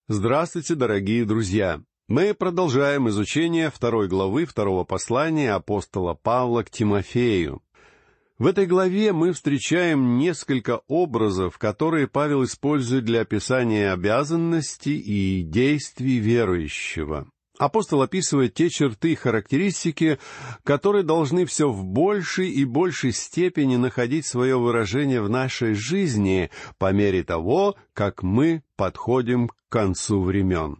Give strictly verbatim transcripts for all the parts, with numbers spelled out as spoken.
Здравствуйте, дорогие друзья! Мы продолжаем изучение второй главы второго послания апостола Павла к Тимофею. В этой главе мы встречаем несколько образов, которые Павел использует для описания обязанностей и действий верующего. Апостол описывает те черты и характеристики, которые должны все в большей и большей степени находить свое выражение в нашей жизни по мере того, как мы подходим к концу времен.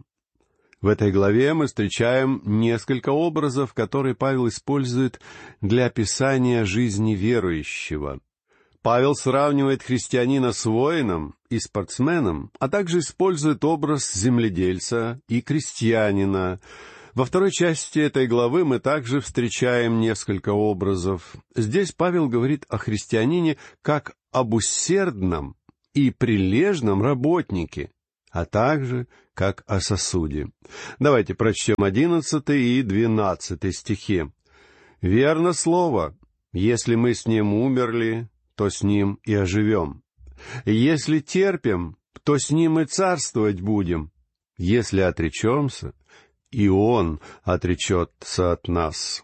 В этой главе мы встречаем несколько образов, которые Павел использует для описания жизни верующего. Павел сравнивает христианина с воином и спортсменом, а также использует образ земледельца и крестьянина. Во второй части этой главы мы также встречаем несколько образов. Здесь Павел говорит о христианине как об усердном и прилежном работнике, а также как о сосуде. Давайте прочтем одиннадцатый и двенадцатый стихи. «Верно слово, если мы с ним умерли, то с ним и оживем. Если терпим, то с ним и царствовать будем. Если отречемся, и он отречется от нас».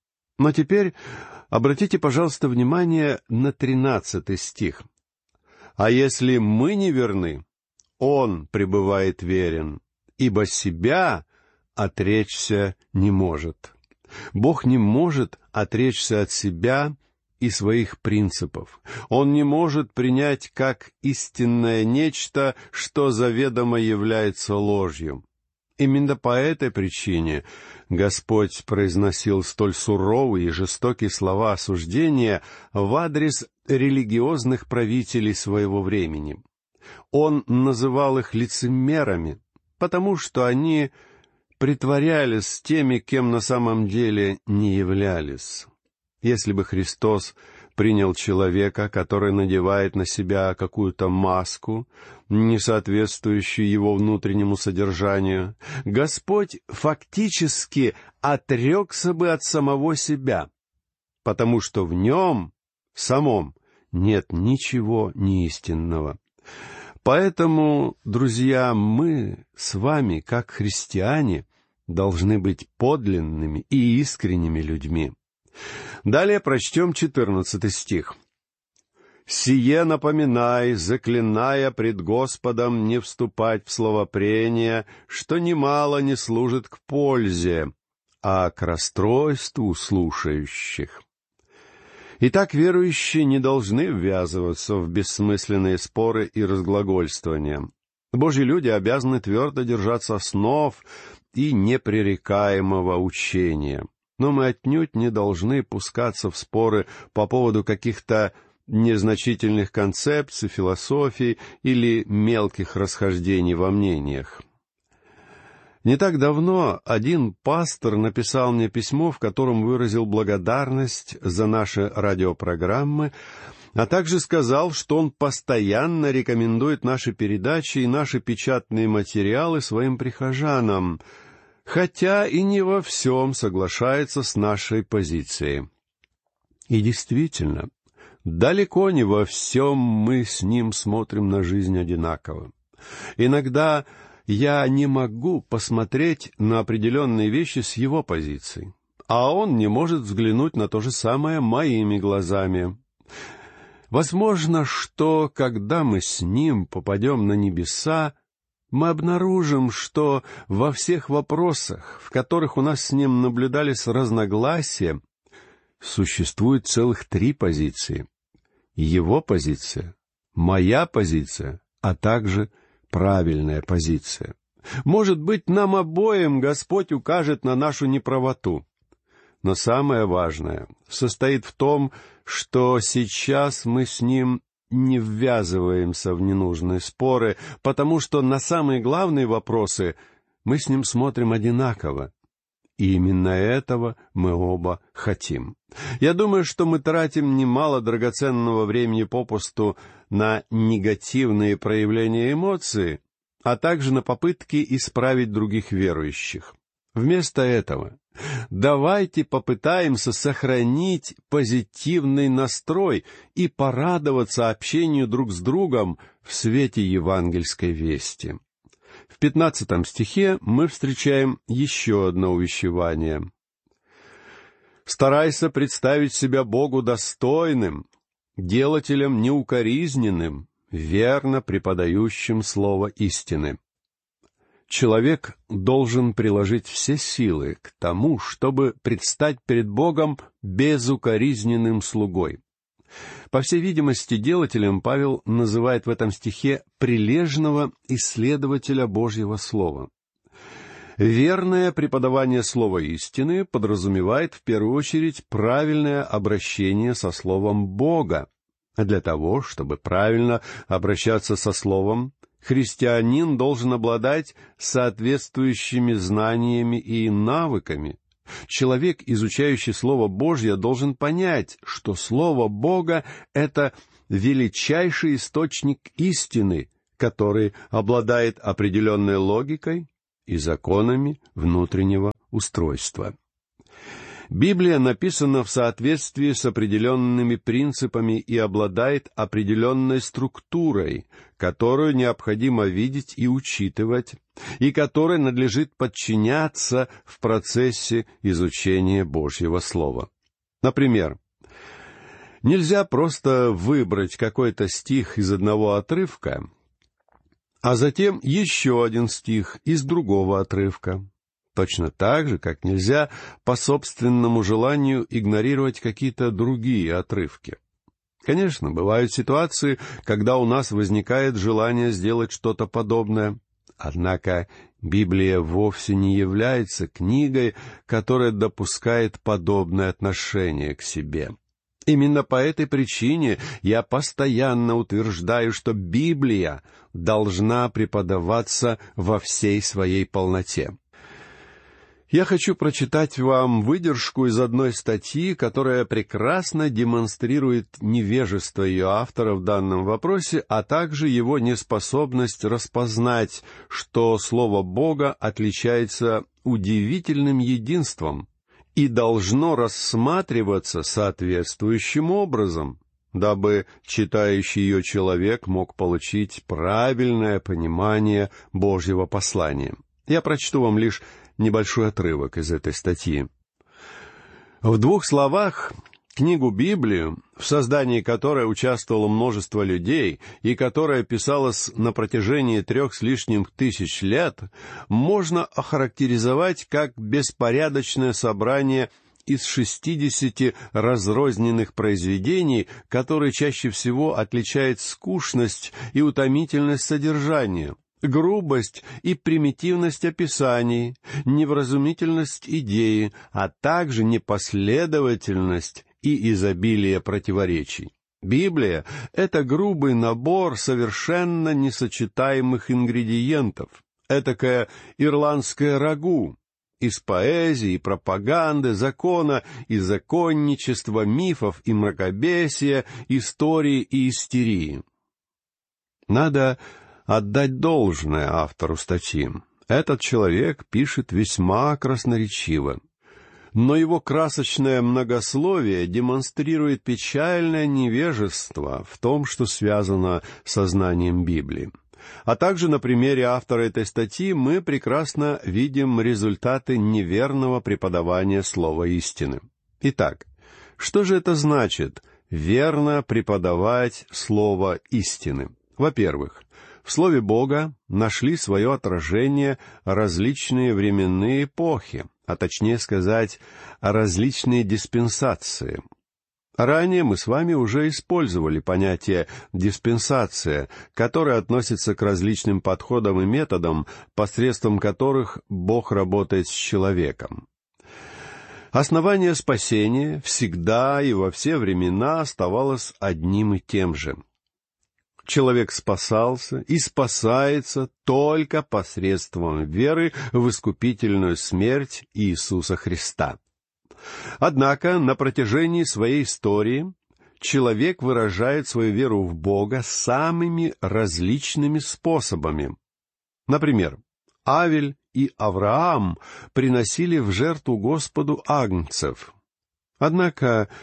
Но теперь обратите, пожалуйста, внимание на тринадцатый стих. «А если мы не верны, он пребывает верен, ибо себя отречься не может». Бог не может отречься от себя и своих принципов. Он не может принять как истинное нечто, что заведомо является ложью. Именно по этой причине Господь произносил столь суровые и жестокие слова осуждения в адрес религиозных правителей своего времени. Он называл их лицемерами, потому что они притворялись теми, кем на самом деле не являлись. Если бы Христос принял человека, который надевает на себя какую-то маску, не соответствующую его внутреннему содержанию, Господь фактически отрекся бы от самого себя, потому что в нем самом нет ничего неистинного. Поэтому, друзья, мы с вами, как христиане, должны быть подлинными и искренними людьми. Далее прочтем четырнадцатый стих. «Сие напоминай, заклиная пред Господом не вступать в словопрения, что немало не служит к пользе, а к расстройству слушающих». Итак, верующие не должны ввязываться в бессмысленные споры и разглагольствования. Божьи люди обязаны твердо держаться основ и непререкаемого учения. Но мы отнюдь не должны пускаться в споры по поводу каких-то незначительных концепций, философий или мелких расхождений во мнениях. Не так давно один пастор написал мне письмо, в котором выразил благодарность за наши радиопрограммы, а также сказал, что он постоянно рекомендует наши передачи и наши печатные материалы своим прихожанам, хотя и не во всем соглашается с нашей позицией. И действительно, далеко не во всем мы с ним смотрим на жизнь одинаково. Иногда я не могу посмотреть на определенные вещи с его позиции, а он не может взглянуть на то же самое моими глазами. Возможно, что, когда мы с ним попадем на небеса, мы обнаружим, что во всех вопросах, в которых у нас с ним наблюдались разногласия, существует целых три позиции. Его позиция, моя позиция, а также правильная позиция. Может быть, нам обоим Господь укажет на нашу неправоту. Но самое важное состоит в том, что сейчас мы с Ним не ввязываемся в ненужные споры, потому что на самые главные вопросы мы с Ним смотрим одинаково. И именно этого мы оба хотим. Я думаю, что мы тратим немало драгоценного времени попусту на негативные проявления эмоций, а также на попытки исправить других верующих. Вместо этого давайте попытаемся сохранить позитивный настрой и порадоваться общению друг с другом в свете евангельской вести. В пятнадцатом стихе мы встречаем еще одно увещевание. «Старайся представить себя Богу достойным, делателем неукоризненным, верно преподающим слово истины». Человек должен приложить все силы к тому, чтобы предстать перед Богом безукоризненным слугой. По всей видимости, делателем Павел называет в этом стихе прилежного исследователя Божьего Слова. Верное преподавание слова истины подразумевает в первую очередь правильное обращение со словом Бога. А для того, чтобы правильно обращаться со словом, христианин должен обладать соответствующими знаниями и навыками. Человек, изучающий Слово Божье, должен понять, что Слово Бога — это величайший источник истины, который обладает определенной логикой и законами внутреннего устройства. Библия написана в соответствии с определенными принципами и обладает определенной структурой, которую необходимо видеть и учитывать, и которой надлежит подчиняться в процессе изучения Божьего Слова. Например, нельзя просто выбрать какой-то стих из одного отрывка, а затем еще один стих из другого отрывка. Точно так же, как нельзя по собственному желанию игнорировать какие-то другие отрывки. Конечно, бывают ситуации, когда у нас возникает желание сделать что-то подобное. Однако Библия вовсе не является книгой, которая допускает подобное отношение к себе. Именно по этой причине я постоянно утверждаю, что Библия должна преподаваться во всей своей полноте. Я хочу прочитать вам выдержку из одной статьи, которая прекрасно демонстрирует невежество ее автора в данном вопросе, а также его неспособность распознать, что Слово Бога отличается удивительным единством и должно рассматриваться соответствующим образом, дабы читающий ее человек мог получить правильное понимание Божьего послания. Я прочту вам лишь небольшой отрывок из этой статьи. В двух словах, книгу Библию, в создании которой участвовало множество людей и которая писалась на протяжении трех с лишним тысяч лет, можно охарактеризовать как беспорядочное собрание из шестидесяти разрозненных произведений, которые чаще всего отличает скучность и утомительность содержания, грубость и примитивность описаний, невразумительность идеи, а также непоследовательность и изобилие противоречий. Библия — это грубый набор совершенно несочетаемых ингредиентов, этакое ирландское рагу из поэзии, пропаганды, закона и законничества, мифов и мракобесия, истории и истерии. Надо отдать должное автору статьи. Этот человек пишет весьма красноречиво. Но его красочное многословие демонстрирует печальное невежество в том, что связано со знанием Библии. А также на примере автора этой статьи мы прекрасно видим результаты неверного преподавания слова истины. Итак, что же это значит верно преподавать слово истины? Во-первых, в Слове Бога нашли свое отражение различные временные эпохи, а точнее сказать, различные диспенсации. Ранее мы с вами уже использовали понятие «диспенсация», которое относится к различным подходам и методам, посредством которых Бог работает с человеком. Основание спасения всегда и во все времена оставалось одним и тем же. Человек спасался и спасается только посредством веры в искупительную смерть Иисуса Христа. Однако на протяжении своей истории человек выражает свою веру в Бога самыми различными способами. Например, Авель и Авраам приносили в жертву Господу агнцев. Однако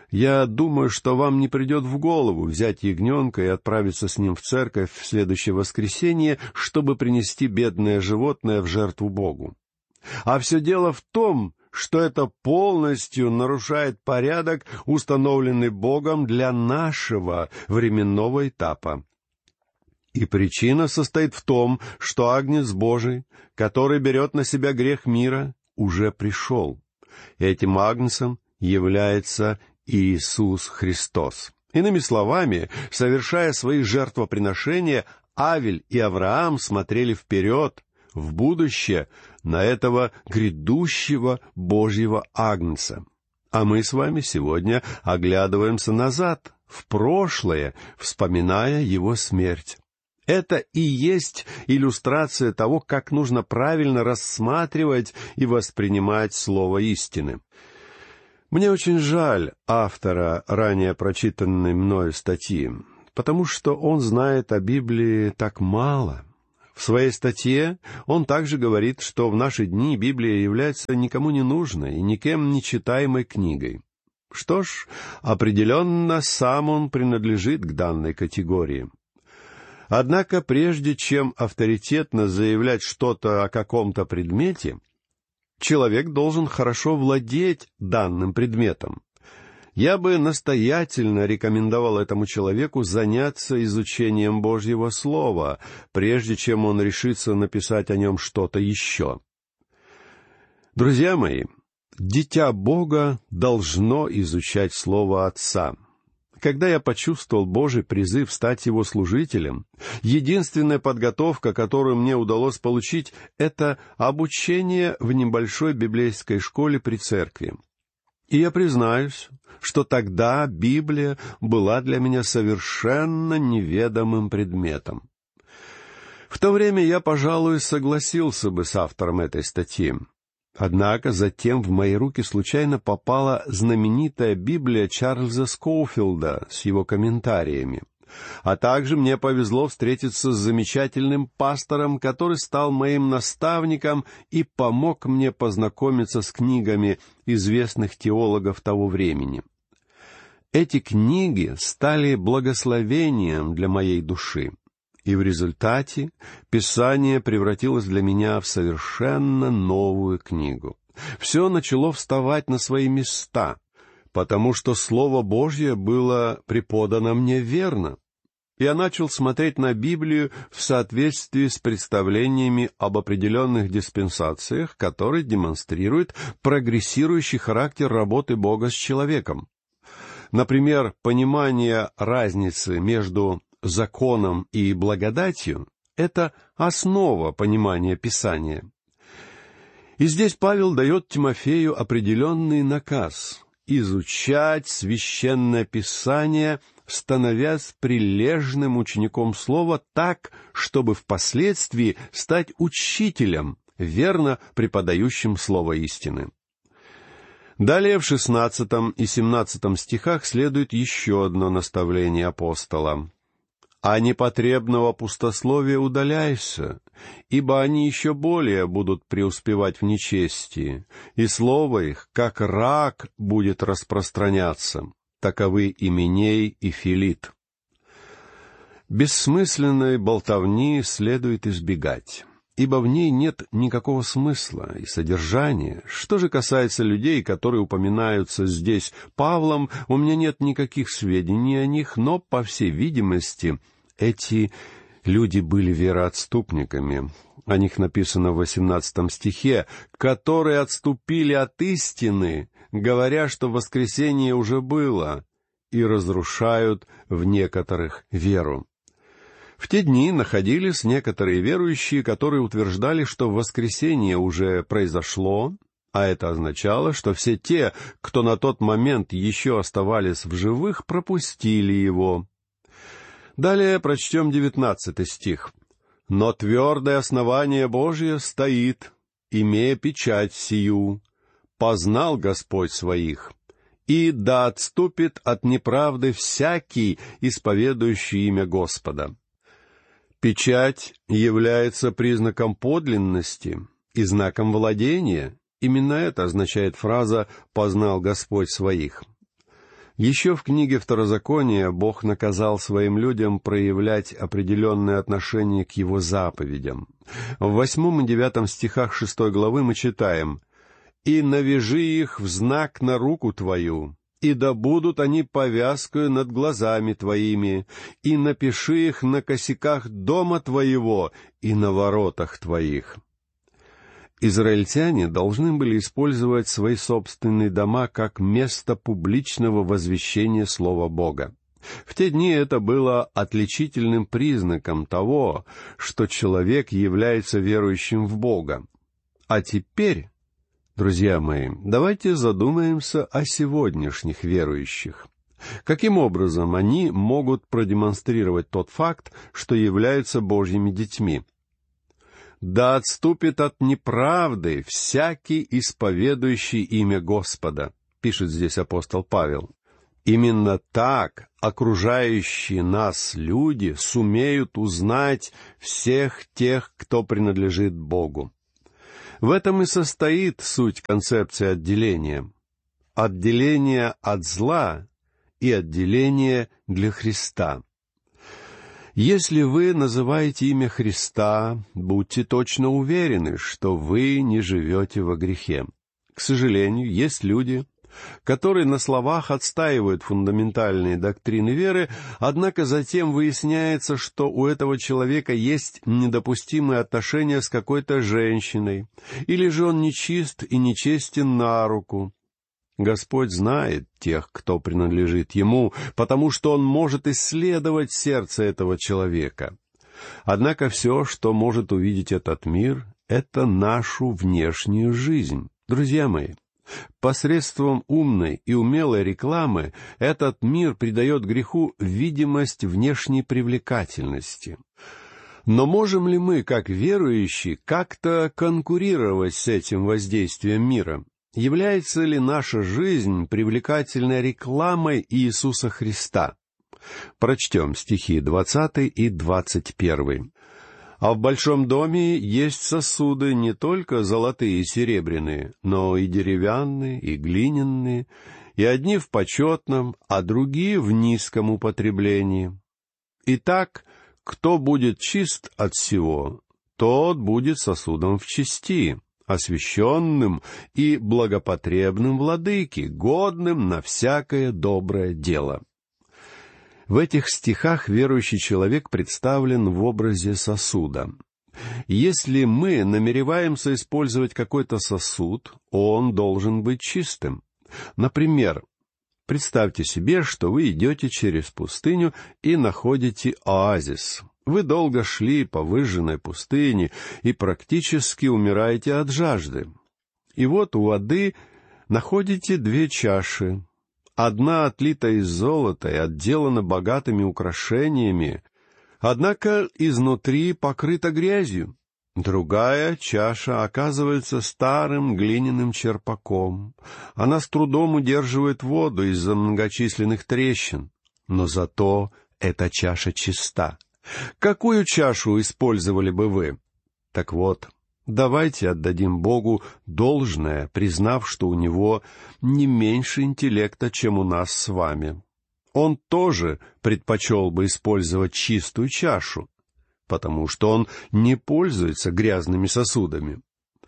Я думаю, что вам не придет в голову взять ягненка и отправиться с ним в церковь в следующее воскресенье, чтобы принести бедное животное в жертву Богу. А все дело в том, что это полностью нарушает порядок, установленный Богом для нашего временного этапа. И причина состоит в том, что Агнец Божий, который берет на себя грех мира, уже пришел. Этим Агнцем является Иисус Христос. Иными словами, совершая свои жертвоприношения, Авель и Авраам смотрели вперед, в будущее, на этого грядущего Божьего Агнца. А мы с вами сегодня оглядываемся назад, в прошлое, вспоминая его смерть. Это и есть иллюстрация того, как нужно правильно рассматривать и воспринимать слово истины. Мне очень жаль автора ранее прочитанной мною статьи, потому что он знает о Библии так мало. В своей статье он также говорит, что в наши дни Библия является никому не нужной и никем не читаемой книгой. Что ж, определенно сам он принадлежит к данной категории. Однако, прежде чем авторитетно заявлять что-то о каком-то предмете, человек должен хорошо владеть данным предметом. Я бы настоятельно рекомендовал этому человеку заняться изучением Божьего Слова, прежде чем он решится написать о нем что-то еще. Друзья мои, дитя Бога должно изучать Слово Отца. Когда я почувствовал Божий призыв стать Его служителем, единственная подготовка, которую мне удалось получить, это обучение в небольшой библейской школе при церкви. И я признаюсь, что тогда Библия была для меня совершенно неведомым предметом. В то время я, пожалуй, согласился бы с автором этой статьи. Однако затем в мои руки случайно попала знаменитая Библия Чарльза Скоуфилда с его комментариями. А также мне повезло встретиться с замечательным пастором, который стал моим наставником и помог мне познакомиться с книгами известных теологов того времени. Эти книги стали благословением для моей души. И в результате Писание превратилось для меня в совершенно новую книгу. Все начало вставать на свои места, потому что Слово Божье было преподано мне верно. Я начал смотреть на Библию в соответствии с представлениями об определенных диспенсациях, которые демонстрируют прогрессирующий характер работы Бога с человеком. Например, понимание разницы между законом и благодатью — это основа понимания Писания. И здесь Павел дает Тимофею определенный наказ — изучать Священное Писание, становясь прилежным учеником Слова так, чтобы впоследствии стать учителем, верно преподающим Слово истины. Далее в шестнадцатом и семнадцатом стихах следует еще одно наставление апостола. «А непотребного пустословия удаляйся, ибо они еще более будут преуспевать в нечестии, и слово их, как рак, будет распространяться. Таковы Именей и Филит». Бессмысленной болтовни следует избегать, ибо в ней нет никакого смысла и содержания. Что же касается людей, которые упоминаются здесь Павлом, у меня нет никаких сведений о них, но, по всей видимости, эти люди были вероотступниками. О них написано в восемнадцатом стихе, которые отступили от истины, говоря, что воскресение уже было, и разрушают в некоторых веру. В те дни находились некоторые верующие, которые утверждали, что воскресение уже произошло, а это означало, что все те, кто на тот момент еще оставались в живых, пропустили его. Далее прочтем девятнадцатый стих. «Но твердое основание Божие стоит, имея печать сию, познал Господь своих, и да отступит от неправды всякий, исповедующий имя Господа». Печать является признаком подлинности и знаком владения. Именно это означает фраза «познал Господь своих». Еще в книге Второзакония Бог наказал своим людям проявлять определенное отношение к Его заповедям. В восьмом и девятом стихах шестой главы мы читаем: «И навяжи их в знак на руку твою, и да будут они повязкою над глазами твоими, и напиши их на косяках дома твоего и на воротах твоих». Израильтяне должны были использовать свои собственные дома как место публичного возвещения Слова Бога. В те дни это было отличительным признаком того, что человек является верующим в Бога. А теперь, друзья мои, давайте задумаемся о сегодняшних верующих. Каким образом они могут продемонстрировать тот факт, что являются Божьими детьми? «Да отступит от неправды всякий, исповедующий имя Господа», — пишет здесь апостол Павел. Именно так окружающие нас люди сумеют узнать всех тех, кто принадлежит Богу. В этом и состоит суть концепции отделения. Отделение от зла и отделение для Христа. Если вы называете имя Христа, будьте точно уверены, что вы не живете во грехе. К сожалению, есть люди, которые на словах отстаивают фундаментальные доктрины веры, однако затем выясняется, что у этого человека есть недопустимые отношения с какой-то женщиной, или же он нечист и нечестен на руку. Господь знает тех, кто принадлежит Ему, потому что Он может исследовать сердце этого человека. Однако все, что может увидеть этот мир, — это нашу внешнюю жизнь. Друзья мои, посредством умной и умелой рекламы этот мир придает греху видимость внешней привлекательности. Но можем ли мы, как верующие, как-то конкурировать с этим воздействием мира? Является ли наша жизнь привлекательной рекламой Иисуса Христа? Прочтем стихи двадцатый и двадцать первый. «А в большом доме есть сосуды не только золотые и серебряные, но и деревянные, и глиняные, и одни в почетном, а другие в низком употреблении. Итак, кто будет чист от всего, тот будет сосудом в чести, освященным и благопотребным владыке, годным на всякое доброе дело». В этих стихах верующий человек представлен в образе сосуда. Если мы намереваемся использовать какой-то сосуд, он должен быть чистым. Например, представьте себе, что вы идете через пустыню и находите оазис. Вы долго шли по выжженной пустыне и практически умираете от жажды. И вот у воды находите две чаши. Одна отлита из золота и отделана богатыми украшениями, однако изнутри покрыта грязью. Другая чаша оказывается старым глиняным черпаком. Она с трудом удерживает воду из-за многочисленных трещин, но зато эта чаша чиста. Какую чашу использовали бы вы? Так вот, давайте отдадим Богу должное, признав, что у Него не меньше интеллекта, чем у нас с вами. Он тоже предпочел бы использовать чистую чашу, потому что Он не пользуется грязными сосудами.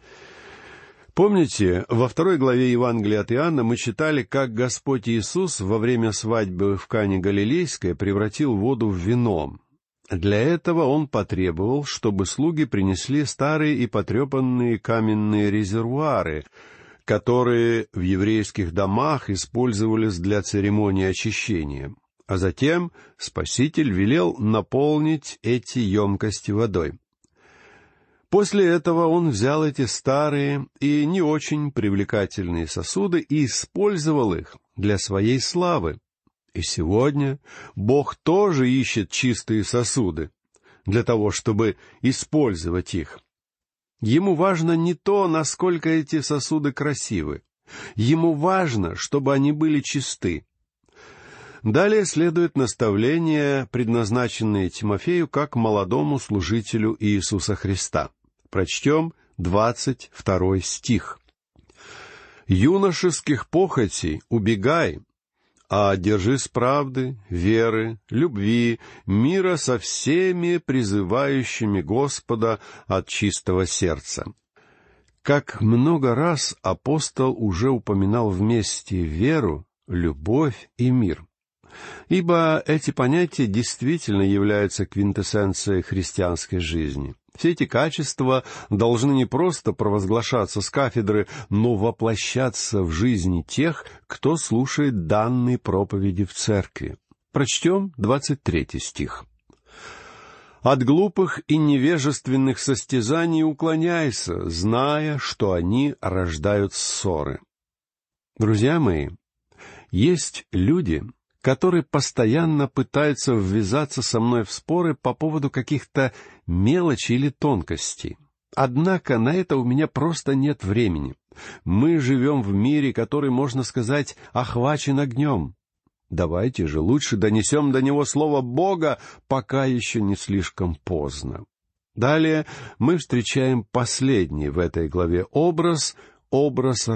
Помните, во второй главе Евангелия от Иоанна мы читали, как Господь Иисус во время свадьбы в Кане Галилейской превратил воду в вино. Для этого Он потребовал, чтобы слуги принесли старые и потрепанные каменные резервуары, которые в еврейских домах использовались для церемонии очищения. А затем Спаситель велел наполнить эти емкости водой. После этого Он взял эти старые и не очень привлекательные сосуды и использовал их для своей славы. И сегодня Бог тоже ищет чистые сосуды для того, чтобы использовать их. Ему важно не то, насколько эти сосуды красивы. Ему важно, чтобы они были чисты. Далее следует наставление, предназначенное Тимофею как молодому служителю Иисуса Христа. Прочтем двадцать второй стих. «Юношеских похотей убегай, а держись правды, веры, любви, мира со всеми призывающими Господа от чистого сердца». Как много раз апостол уже упоминал вместе веру, любовь и мир. Ибо эти понятия действительно являются квинтэссенцией христианской жизни. Все эти качества должны не просто провозглашаться с кафедры, но воплощаться в жизни тех, кто слушает данные проповеди в церкви. Прочтем двадцать третий стих. «От глупых и невежественных состязаний уклоняйся, зная, что они рождают ссоры». Друзья мои, есть люди, которые постоянно пытаются ввязаться со мной в споры по поводу каких-то мелочей или тонкостей. Однако на это у меня просто нет времени. Мы живем в мире, который, можно сказать, охвачен огнем. Давайте же лучше донесем до него слово Бога, пока еще не слишком поздно. Далее мы встречаем последний в этой главе образ, образ